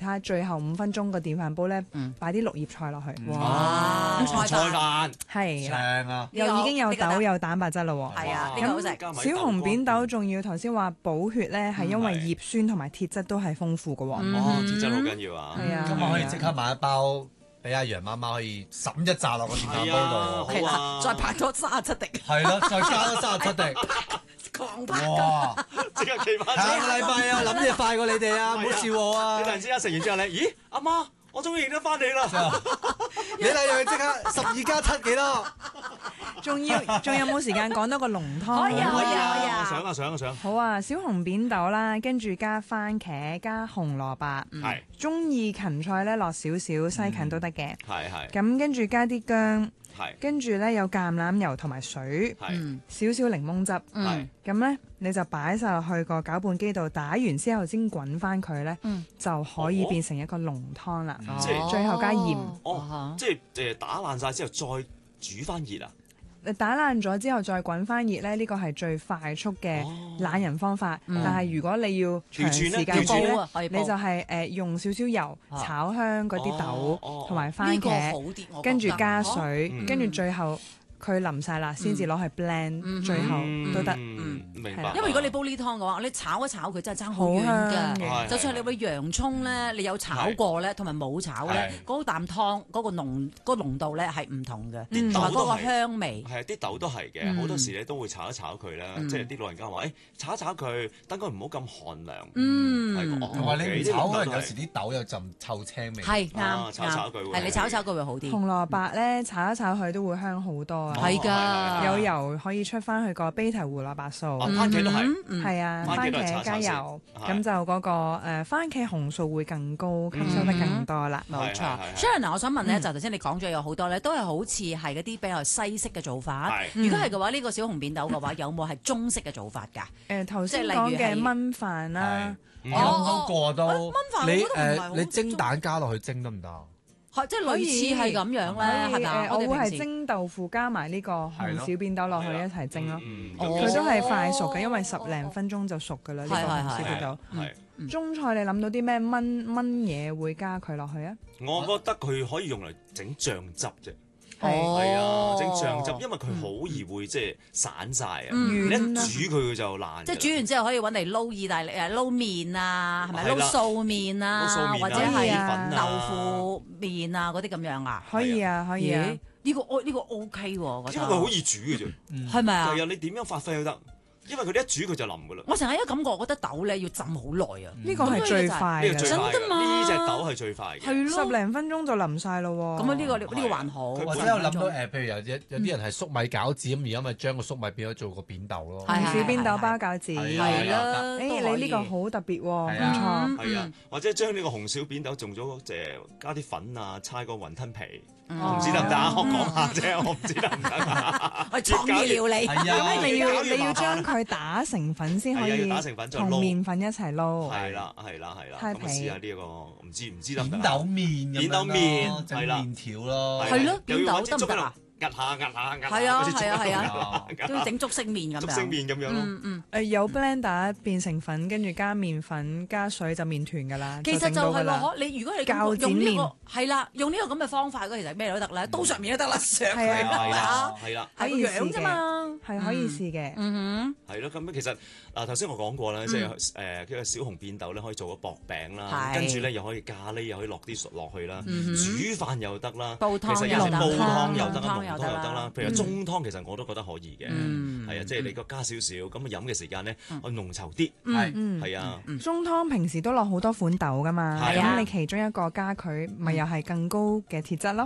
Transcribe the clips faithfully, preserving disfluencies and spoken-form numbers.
他最後五分鐘個電飯煲咧，擺啲綠葉菜落去。 哇！菜飯係啦， 正啊！ 又已經有豆有蛋白質啦喎。 係啊， 咁呢個好食。 小紅扁豆仲要頭先話補血咧，係因為葉酸同埋鐵質都係豐富嘅喎。 哦，鐵質好緊要啊！ 係啊， 今日可以即刻買一包俾阿楊媽媽，可以揼一紮落個電飯煲度。 係啦，再拍多三十七滴。 係咯，再加多三十七滴。 狂拍！ 哇！ 即刻企翻。 下個禮拜啊，諗嘢快過你哋啊，唔好笑我啊！ 你突然之間食完之後咧，咦，阿媽，我終於認得翻你啦！ 你嚟又即刻十二加七幾多？ 仲要仲有冇時間講多個濃湯？ 可以啊， 可以啊！我想啊，想啊，想。 好啊，小紅扁豆啦，跟住加番茄，加紅蘿蔔， 係。 中意芹菜咧，落少少西芹都得嘅。 係係。 咁跟住加啲薑。 係， 跟住咧有橄欖油同埋水，少少檸檬汁，咁咧你就擺晒落去個攪拌機度，打完之後先滾翻佢咧，就可以變成一個濃湯啦。 即係最後加鹽。 哦，即係誒打爛晒之後再煮翻熱啊！ 打爛咗之後再滾翻熱咧，呢個係最快速嘅懶人方法。但係如果你要長時間煲咧，你就係誒用少少油炒香嗰啲豆同埋番茄，跟住加水，跟住最後佢淋晒啦，先至攞去 blend，最後都得。 明白。 因為如果你煲呢湯嘅話，你炒一炒佢真係爭好遠㗎。就算你個洋葱咧，你有炒過咧，同埋冇炒咧，嗰啖湯嗰個濃嗰個濃度咧係唔同嘅，同埋嗰個香味。 係啲豆都係嘅，好多時咧都會炒一炒佢啦。即係啲老人家話：誒炒一炒佢，等佢唔好咁寒涼。 嗯， 同埋你唔炒可能有時啲豆有陣臭青味。 係啱， 炒一炒佢係你炒一炒佢會好啲。 紅蘿蔔咧炒一炒佢都會香好多啊！ 係㗎， 有油可以出翻去個貝提胡蘿蔔素。 番茄都係， 係啊，番茄加油，咁就嗰個誒番茄紅素會更高，吸收得更多啦。 冇錯。Sharon 嗱，我想問咧，就頭先你講咗有好多咧，都係好似係嗰啲比較西式嘅做法。如果係嘅話，呢個小紅扁豆嘅話，有冇係中式嘅做法㗎？ 誒頭先講嘅燜飯啦， 哦嗰個都燜飯你誒你蒸蛋加落去蒸得唔得？ 即係類似係咁樣咧，係咪？ 我會係蒸豆腐加埋呢個紅小扁豆落去一齊蒸咯。佢都係快熟嘅，因為十零分鐘就熟㗎啦。呢個紅小扁豆。中菜你諗到啲咩燜燜嘢會加佢落去啊？ 我覺得佢可以用嚟整醬汁啫。 係係啊，整醬汁，因為佢好易會即係散晒啊！你一煮佢就爛。 即係煮完之後可以揾嚟撈意大利誒撈麵啊，係咪撈素麵啊，或者係豆腐麵啊嗰啲咁樣啊？ 可以啊，可以啊。 呢個 O 呢個 OK 喎，我覺得。 因為佢好易煮嘅啫， 係咪啊？ 係啊，你點樣發揮都得。因為佢哋一煮佢就腍噶啦。 我成日一感覺，我覺得豆咧要浸好耐啊。 呢個係最快嘅， 真㗎嘛？ 呢隻豆係最快嘅， 係咯， 十零分鐘就淋晒咯喎。 咁啊，呢個呢個還好。 或者我諗到誒，譬如有有啲人係粟米餃子咁，而家咪將個粟米變咗做個扁豆咯。 小扁豆包餃子係啦。 誒，你呢個好特別喎，唔錯。 係啊，或者將呢個紅小扁豆種咗誒加啲粉啊，搓個雲吞皮，唔知得唔得啊？我講下啫，我唔知得唔得啊。 我創意料理。 咁你要你要將佢打成粉先可以， 打成粉同麵粉一齊撈。 係啦，係啦，係啦。 太咁試下呢個，唔知唔知得唔得？ 扁豆麵咁扁豆麵係啦，麵條咯。 係咯，扁豆得唔得啊？ 壓下壓下壓下， 係啊係啊係啊，都要整竹升麵咁樣。 竹升麵咁樣咯。 嗯嗯。 誒有 blender 變成粉，跟住加麵粉加水就麵團㗎啦。 其實就係話，你如果你膠剪麵係啦，用呢個咁嘅方法，其實咩都得啦，刀上面都得啦，上佢係啦係啦， 可以樣啫嘛， 係可以試嘅。 嗯哼，係咯，咁其實嗱頭先我講過啦，即係誒嘅小紅扁豆咧可以做個薄餅啦，跟住咧又可以咖喱，又可以落啲熟落去啦，煮飯又得啦， 煲湯又得，煲湯又得， 濃湯又得啦。譬如中湯其實我都覺得可以嘅，係啊，即係你個加少少咁飲嘅時間咧，我濃稠啲，係係啊。 中湯平時都落好多款豆噶嘛，咁你其中一個加佢，咪又係更高嘅鐵質咯。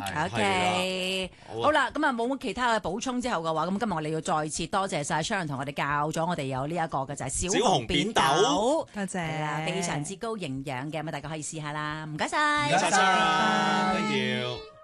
OK，好啦，咁啊冇乜其他嘅補充之後嘅話，咁今日我哋要再次多謝晒 Sharon 同我哋教咗我哋有呢一個嘅就係小紅扁豆， 多謝， 非常之高營養嘅，咁大家可以試下啦，唔該晒。 唔該晒 Sharon，Thank you。